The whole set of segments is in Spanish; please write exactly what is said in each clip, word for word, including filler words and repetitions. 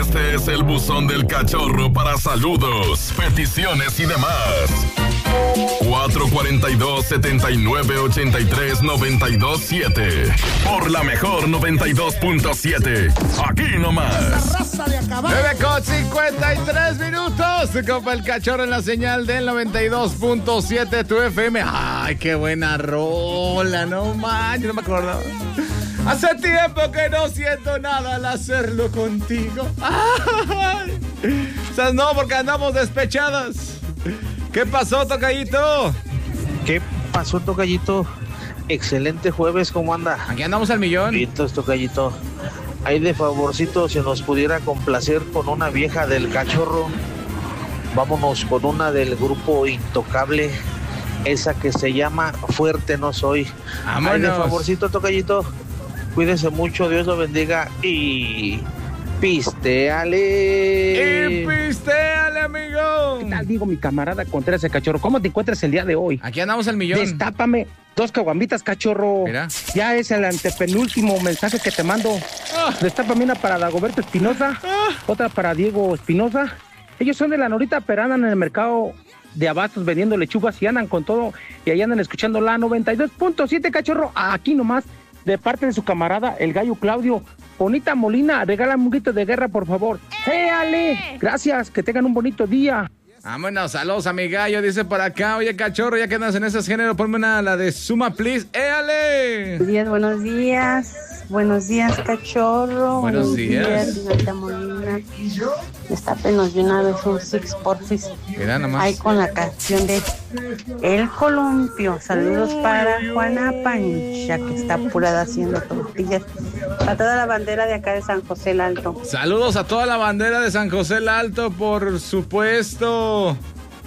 Este es el buzón del cachorro para saludos, peticiones y demás. cuatro cuatro dos, siete nueve ocho tres, nueve dos siete. Por la mejor noventa y dos punto siete. Aquí nomás. nueve con cincuenta y tres minutos. Se copa el cachorro en la señal del noventa y dos punto siete tu F M. Ay, qué buena rola, no manches, no me acordaba. Hace tiempo que no siento nada al hacerlo contigo. Ay. O sea, no, porque andamos despechadas. ¿Qué pasó, tocallito? ¿Qué pasó, tocallito? Excelente jueves, ¿cómo anda? Aquí andamos al millón. Vientos, tocallito. Ahí de favorcito, si nos pudiera complacer con una vieja del cachorro. Vámonos con una del grupo Intocable. Esa que se llama Fuerte No Soy. Vámonos. Ahí de favorcito, tocallito. Cuídese mucho, Dios lo bendiga y pisteale. Y pisteale, amigo. ¿Qué tal, digo, mi camarada Contreras el cachorro? ¿Cómo te encuentras el día de hoy? Aquí andamos al millón. Destápame dos caguamitas, cachorro. Mira. Ya es el antepenúltimo mensaje que te mando. Ah. Destápame una para Dagoberto Espinosa, Ah. otra para Diego Espinosa. Ellos son de la Norita, pero andan en el mercado de abastos vendiendo lechugas y andan con todo. Y ahí andan escuchando la noventa y dos punto siete, cachorro. Aquí nomás, de parte de su camarada, el gallo Claudio. Bonita Molina, regálame un grito de guerra, por favor. ¡Eh, Ale! Gracias, que tengan un bonito día. Vámonos, saludos a mi gallo, dice por acá. Oye, cachorro, ya que andas en esos géneros, ponme una, la de Suma, please. ¡Éale! Buenos días, buenos días. Buenos días, cachorro. Buenos días. Señorita Molina. Destápenos de una vez un six porfis. Mira nomás. Ahí con la canción de El Columpio. Saludos para Juana Pancha, que está apurada haciendo tortillas. A toda la bandera de acá de San José el Alto. Saludos a toda la bandera de San José el Alto, por supuesto.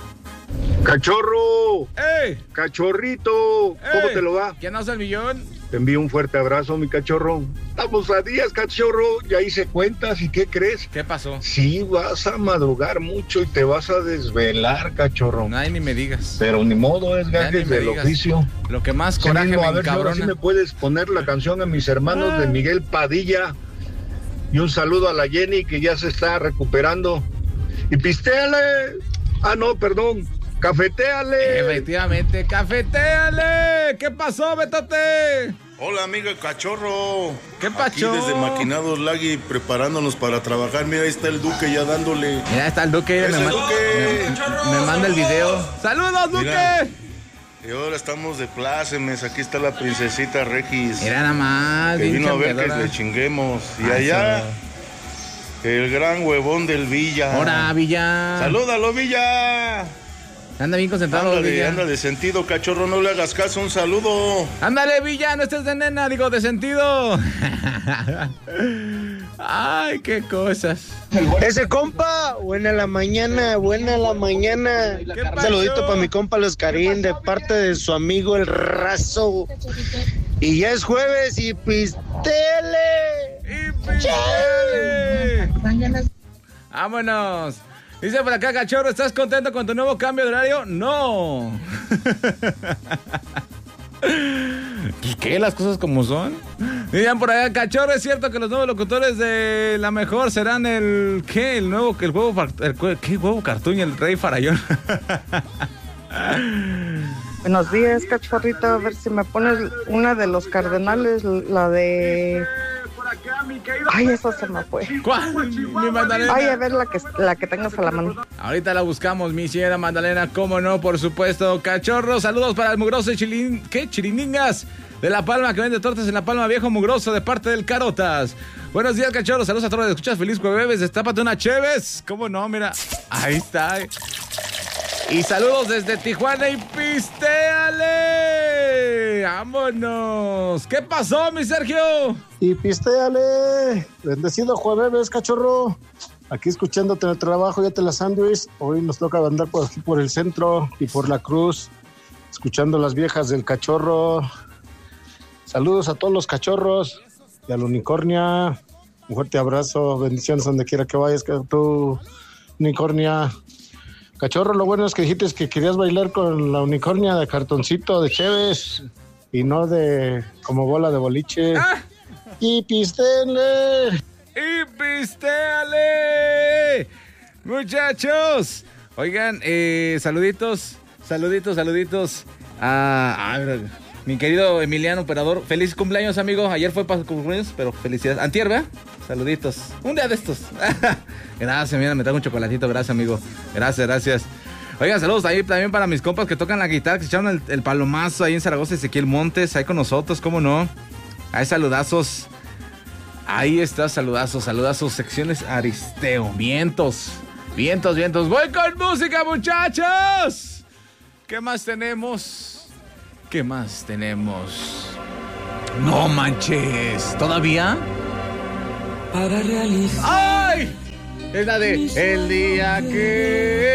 ¡Cachorro! ¡Ey! ¡Cachorrito! ¿Cómo ¡Ey! te lo va? ¿Quién hace el millón? Te envío un fuerte abrazo, mi cachorro. Estamos a días, cachorro. Ya hice cuentas y ¿qué crees? ¿Qué pasó? Sí, vas a madrugar mucho y te vas a desvelar, cachorro. Ay, ni me digas. Pero ni modo, es Ya ni gajes me del digas. oficio. Lo que más Sí, coraje mismo, me a ver si ahora encabrona. sí me puedes poner la canción a mis hermanos Ah. de Miguel Padilla. Y un saludo a la Jenny, que ya se está recuperando. Y pistéale. Ah, no, perdón. Cafetéale. Efectivamente, cafetéale. ¿Qué pasó, Betote? Hola, amigo cachorro. ¿Qué Aquí pacho? desde Maquinados Lagui preparándonos para trabajar. Mira, ahí está el Duque ya dándole. Mira, está el Duque. ¡Ese Me, ma- Duque! me- me manda el video. ¡Saludos, Duque! Mira. Y ahora estamos de plácemes. Aquí está la princesita Regis. Mira nada más. que bien vino a ver que chambeadora. le chinguemos. Y Ah, allá, sí. el gran huevón del Villa. Hola, Villa. ¡Salúdalo, Villa! Anda bien concentrado, Anda de, Villa. anda de sentido, cachorro. No le hagas caso. Un saludo. Ándale, Villa, no estés de nena, digo, de sentido. Ay, qué cosas. Ese compa, buena la mañana, buena la mañana. ¿Qué Un pasó? saludito para mi compa Los Carín de parte de su amigo el Razo. Y ya es jueves y pistele. ¡Y pístele! Vámonos. Dice por acá, cachorro, ¿estás contento con tu nuevo cambio de horario? No. ¿Y qué? ¿Las cosas como son? Digan por acá, cachorro, ¿es cierto que los nuevos locutores de La Mejor serán el... ¿Qué? El nuevo... El huevo... El, ¿Qué huevo cartuño? El Rey Farallón. Buenos días, cachorrito. A ver si me pones una de los Cardenales, la de... Ay, eso se me fue. ¿Cuál? Mi Magdalena. Ay, a ver la que, la que tengas a la mano. Ahorita la buscamos, mi señora Magdalena, cómo no, por supuesto. Cachorro, saludos para el mugroso chilín, ¿qué? Chiriningas de La Palma, que vende tortas en La Palma, viejo mugroso, de parte del Carotas. Buenos días, cachorro, saludos a todos los que escuchas. Feliz jueves, destápate una Cheves. ¿Cómo no? Mira, ahí está. Y saludos desde Tijuana y pistéale. ¡Vámonos! ¿Qué pasó, mi Sergio? Y pistéale. Bendecido jueves, cachorro. Aquí escuchándote en el trabajo, ya te la sándwich. Hoy nos toca andar por aquí por el centro y por la cruz, escuchando las viejas del cachorro. Saludos a todos los cachorros y a la unicornia. Un fuerte abrazo, bendiciones donde quiera que vayas, que tú, unicornia. Cachorro, lo bueno es que dijiste que querías bailar con la unicornia de cartoncito de Cheves y no de como bola de boliche. ¡Ah! Y pistéale. ¡Y pistéale! Muchachos, oigan, eh, saluditos, saluditos, saluditos a, a ver, mi querido Emiliano Operador. Feliz cumpleaños, amigo. Ayer fue para cumpleaños, pero felicidades. Antier, ¿verdad? Saluditos. Un día de estos. Gracias, mira, me trago un chocolatito. Gracias, amigo. Gracias, gracias. Oigan, saludos ahí también para mis compas que tocan la guitarra, que se echaron el, el palomazo ahí en Zaragoza, Ezequiel Montes, ahí con nosotros, ¿cómo no? Ahí saludazos. Ahí está, saludazos, saludazos, secciones Aristeo. Vientos, vientos, vientos. Voy con música, muchachos. ¿Qué más tenemos? ¿Qué más tenemos? No manches, ¿todavía? Para realizar. ¡Ay! Es la de El día que